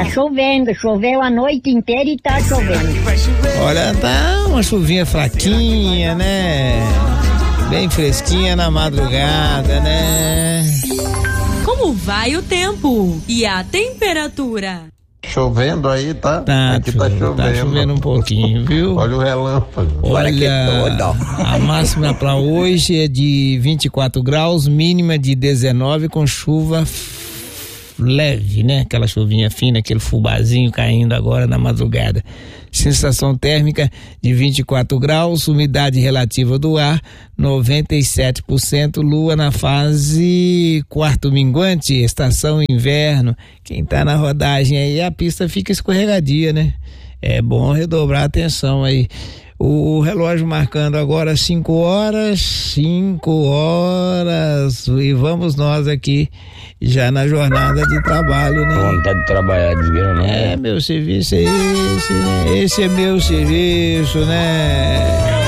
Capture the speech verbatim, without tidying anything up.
Tá chovendo, choveu a noite inteira e tá chovendo. Olha, tá uma chuvinha fraquinha, né? Bem fresquinha na madrugada, né? Como vai o tempo e a temperatura? Chovendo aí, tá? Tá, Aqui tá chovendo. Tá chovendo um pouquinho, viu? Olha o relâmpago. Olha, a máxima para hoje é de vinte e quatro graus, mínima de dezenove, com chuva leve, né? Aquela chuvinha fina, aquele fubazinho caindo agora na madrugada. Sensação térmica de vinte e quatro graus, umidade relativa do ar noventa e sete por cento, lua na fase quarto minguante, estação inverno. Quem tá na rodagem aí, a pista fica escorregadia, né? É bom redobrar a atenção aí. O relógio marcando agora cinco horas, cinco horas, e vamos nós aqui já na jornada de trabalho, né? Vontade de trabalhar, desgrama. É, meu serviço é esse, né? Esse é meu serviço, né?